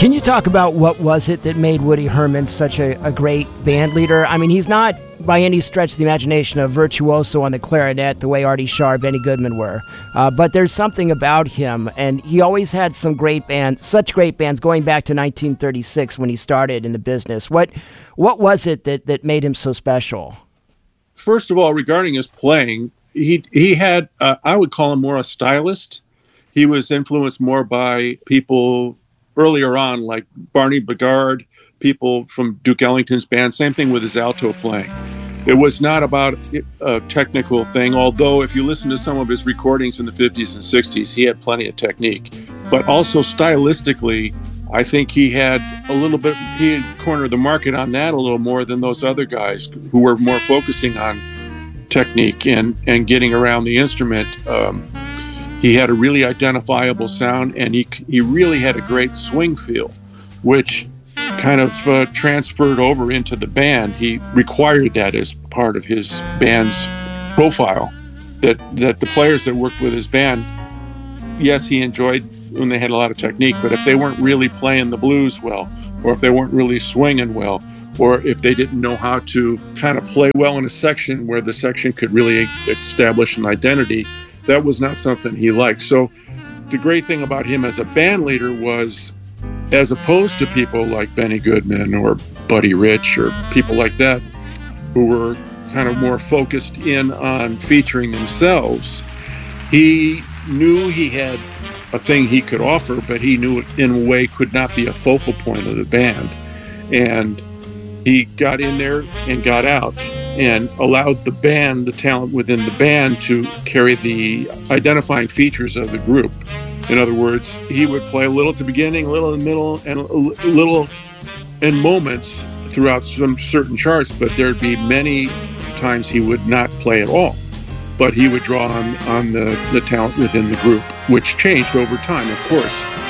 Can you talk about what was it that made Woody Herman such a great band leader? I mean, he's not by any stretch of the imagination a virtuoso on the clarinet the way Artie Shaw or Benny Goodman were. But there's something about him, and he always had some great bands, such great bands, going back to 1936 when he started in the business. What was it that made him so special? First of all, regarding his playing, he had, I would call him more a stylist. He was influenced more by people earlier on, like Barney Bigard, people from Duke Ellington's band. Same thing with his alto playing. It was not about a technical thing, although if you listen to some of his recordings in the 50s and 60s, he had plenty of technique. But also stylistically, I think he had cornered the market on that a little more than those other guys who were more focusing on technique and getting around the instrument. He had a really identifiable sound, and he really had a great swing feel, which kind of transferred over into the band. He required that as part of his band's profile, that the players that worked with his band, yes, he enjoyed when they had a lot of technique, but if they weren't really playing the blues well, or if they weren't really swinging well, or if they didn't know how to kind of play well in a section where the section could really establish an identity, that was not something he liked. So the great thing about him as a band leader was, as opposed to people like Benny Goodman or Buddy Rich or people like that, who were kind of more focused in on featuring themselves, he knew he had a thing he could offer, but he knew it in a way could not be a focal point of the band. And he got in there and got out and allowed the band, the talent within the band, to carry the identifying features of the group. In other words, he would play a little at the beginning, a little in the middle, and a little in moments throughout some certain charts, but there'd be many times he would not play at all. But he would draw on the talent within the group, which changed over time, of course.